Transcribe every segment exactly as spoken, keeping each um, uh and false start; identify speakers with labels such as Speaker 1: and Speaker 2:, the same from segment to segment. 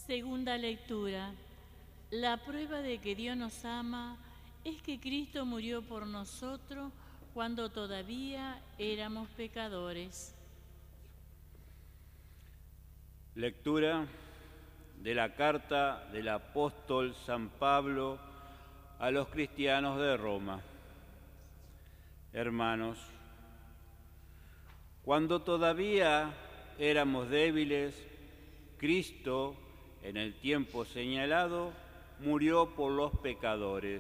Speaker 1: Segunda lectura. La prueba de que Dios nos ama es que Cristo murió por nosotros cuando todavía éramos pecadores.
Speaker 2: Lectura de la carta del apóstol San Pablo a los cristianos de Roma. Hermanos, cuando todavía éramos débiles, Cristo, en el tiempo señalado, murió por los pecadores.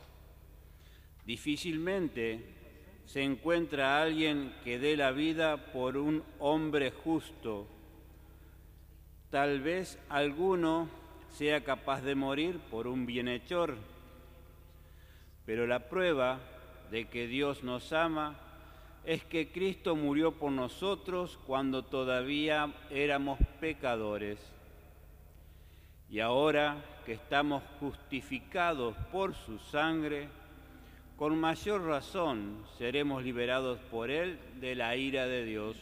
Speaker 2: Difícilmente se encuentra alguien que dé la vida por un hombre justo. Tal vez alguno sea capaz de morir por un bienhechor, pero la prueba de que Dios nos ama es que Cristo murió por nosotros cuando todavía éramos pecadores. Y ahora que estamos justificados por su sangre, con mayor razón seremos liberados por Él de la ira de Dios.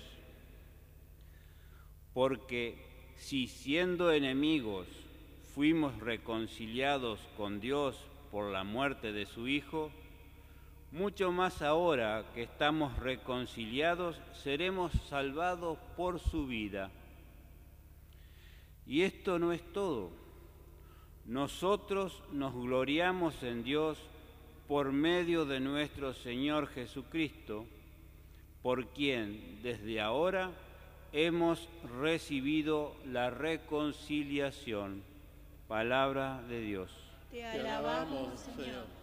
Speaker 2: Porque si siendo enemigos fuimos reconciliados con Dios por la muerte de su Hijo, mucho más ahora que estamos reconciliados seremos salvados por su vida. Y esto no es todo. Nosotros nos gloriamos en Dios por medio de nuestro Señor Jesucristo, por quien desde ahora hemos recibido la reconciliación. Palabra de Dios.
Speaker 3: Te alabamos, Señor.